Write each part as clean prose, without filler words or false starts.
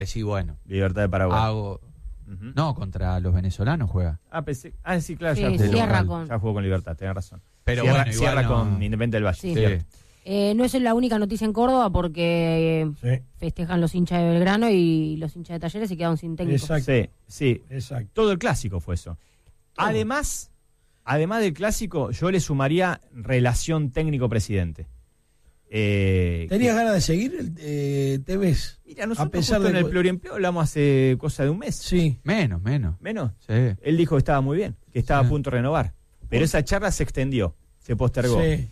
Sí, bueno. Libertad de Paraguay. No, contra los venezolanos juega. Sí, claro, Sí, ya cierra jugó con Libertad, tenés razón. Pero Cierra con Independiente del Valle. Sí. Cierto. No es la única noticia en Córdoba porque festejan los hinchas de Belgrano y los hinchas de Talleres se quedaron sin técnico. Exacto. Sí. Exacto. Todo el clásico fue eso. Además del clásico, yo le sumaría relación técnico-presidente. ¿Tenías ganas de seguir Tevez? Mira, nosotros en el pluriempleo hablamos hace cosa de un mes. Sí. Menos. Sí. Él dijo que estaba muy bien, que estaba a punto de renovar. Pero esa charla se extendió, se postergó. Sí.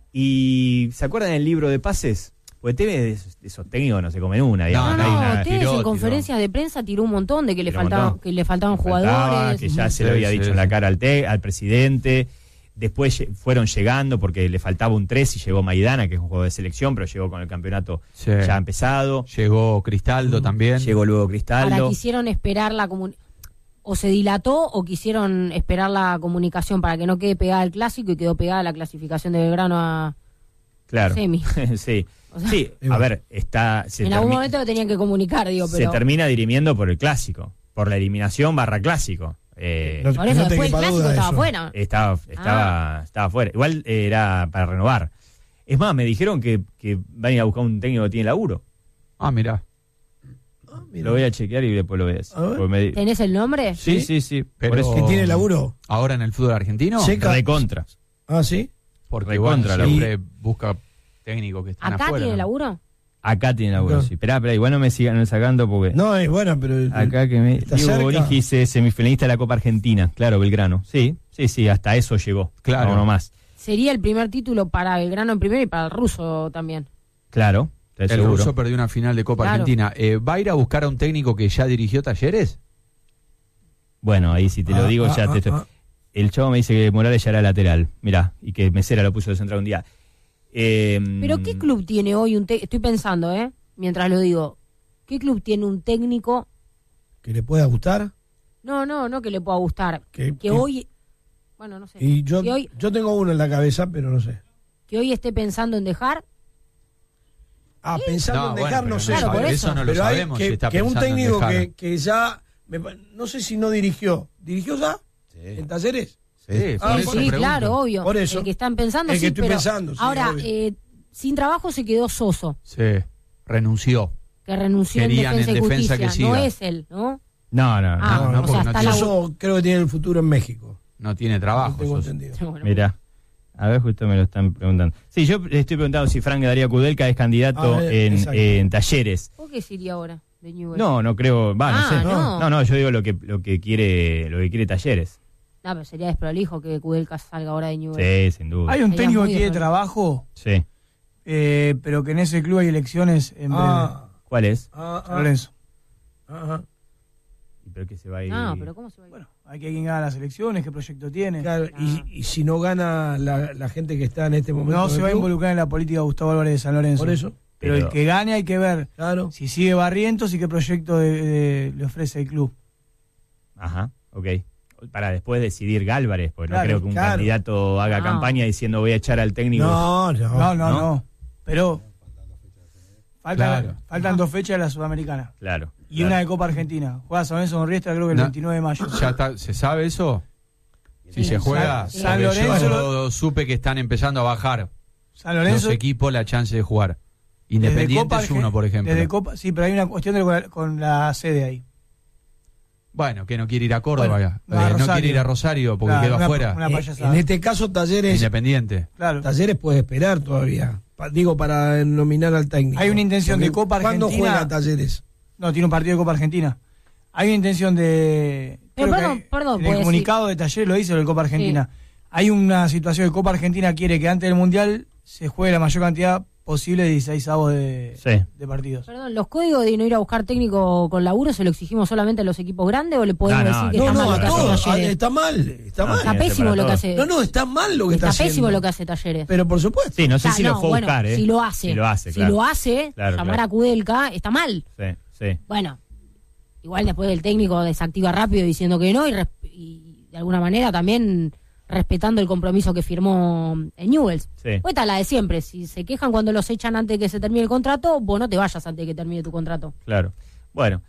Y ¿se acuerdan del libro de pases? Porque Tevez de esos técnicos no se comen una. Tevez en conferencias de prensa tiró un montón de que le faltaban jugadores. Que ya se lo había dicho en la cara al presidente. Después fueron llegando porque le faltaba un 3 y llegó Maidana, que es un jugador de selección, pero llegó con el campeonato ya empezado. Llegó Cristaldo también. Llegó luego Cristaldo. Ahora quisieron esperar o se dilató o quisieron esperar la comunicación para que no quede pegada al clásico y quedó pegada la clasificación de Belgrano a semi. Sí. O sea, sí, a ver, en algún momento lo tenían que comunicar, pero se termina dirimiendo por el clásico, por la eliminación / clásico. Por eso después el clásico estaba fuera. Estaba fuera. Igual era para renovar. Es más, me dijeron que van a ir a buscar un técnico que tiene laburo. Mirá. Lo voy a chequear y después lo voy a decir. ¿Tenés el nombre? Sí. Pero por eso. ¿Que tiene laburo? ¿Ahora en el fútbol argentino? Recontra. ¿Sí? Porque recontra siempre busca técnicos que están ¿Acá afuera. tiene laburo? Acá tiene laburo, sí. Esperá, igual no me sigan sacando porque... No, es bueno, pero... Acá que me... Diego Borigi dice semifinalista de la Copa Argentina. Claro, Belgrano. Sí, hasta eso llegó. Claro. No más. Sería el primer título para Belgrano en primero y para el ruso también. Claro. El ruso perdió una final de Copa Argentina. ¿Va a ir a buscar a un técnico que ya dirigió Talleres? Bueno, ahí si te lo digo ya te estoy... El chavo me dice que Morales ya era lateral. Mirá, y que Mesera lo puso de central un día. Pero ¿qué club tiene hoy estoy pensando, mientras lo digo, ¿qué club tiene un técnico que le pueda gustar? No que le pueda gustar, que hoy, bueno, no sé. Y yo tengo uno en la cabeza, pero no sé. Que hoy esté pensando en dejar. Pensando en dejar, no sé. Claro, por eso no lo pero sabemos. Que un técnico que ya, no sé si no dirigió ya en Talleres. Sí, claro, obvio. Por eso. El que están pensando, el que sí, estoy pero pensando, sí, ahora, sin trabajo se quedó Soso. Sí, renunció. Que renunció Querían en Defensa y Justicia. que siga. No es él, ¿no? No, o sea, está Soso creo que tiene el futuro en México. No tiene trabajo. Tengo entendido. Bueno. Mirá. A ver, justo me lo están preguntando. Sí, yo le estoy preguntando si Frank Darío Kudelka es candidato en Talleres. ¿Por qué sería ahora de Newell's? No creo, no sé. No. No, yo digo lo que quiere Talleres. No, pero sería desprolijo que Kudelka salga ahora de Newell's. Sí, sin duda. Hay un Sería técnico muy que tiene desprolijo. trabajo, Sí. pero que en ese club hay elecciones en breve. ¿Cuál es? San Lorenzo. Ajá. ¿Pero que se va a ir? No, pero ¿cómo se va a ir? Bueno, hay que quien gana las elecciones, qué proyecto tiene. Claro, y si no gana la gente que está en este momento. No se va a club, involucrar en la política Gustavo Álvarez de San Lorenzo. Por eso. Pero el que gane hay que ver si sigue Barrientos y qué proyecto le ofrece el club. Ajá, ok. Para después decidir Gálvarez, porque Claro, no creo que un candidato haga campaña diciendo voy a echar al técnico. No. Pero faltan 2 fechas de la Sudamericana. Claro. Y una de Copa Argentina. Juega San Lorenzo con Riestra creo que el 29 de mayo. ¿Ya está, se sabe eso? Si se juega. San Porque Lorenzo yo supe que están empezando a bajar San Lorenzo, los equipos la chance de jugar. Independiente es uno, por ejemplo. Desde Copa, sí, pero hay una cuestión con la sede ahí. Bueno, que no quiere ir a Córdoba, Bueno, no quiere ir a Rosario porque quedó afuera. Una payasada. En este caso, Talleres. Independiente. Claro. Talleres puede esperar todavía. Para nominar al técnico. Hay una intención de Copa Argentina. ¿Cuándo juega Talleres? No, tiene un partido de Copa Argentina. Hay una intención de. Pero en el comunicado de Talleres lo dice de Copa Argentina. Sí. Hay una situación de Copa Argentina quiere que antes del Mundial se juegue la mayor cantidad posible de 16avos de partidos. Perdón, ¿los códigos de no ir a buscar técnico con laburo se lo exigimos solamente a los equipos grandes o le podemos decir que está mal lo que hace Talleres? Está mal. Está pésimo lo que hace. No, está mal lo que está haciendo. Está pésimo lo que hace Talleres. Pero por supuesto. Sí, no sé si lo fue a buscar, Si lo hace. Si lo hace, llamar a Kudelka, está mal. Sí. Bueno, igual después el técnico desactiva rápido diciendo que no y de alguna manera también respetando el compromiso que firmó en Newell's. Sí. Pues está la de siempre, si se quejan cuando los echan antes de que se termine el contrato, vos no te vayas antes de que termine tu contrato. Claro. Bueno,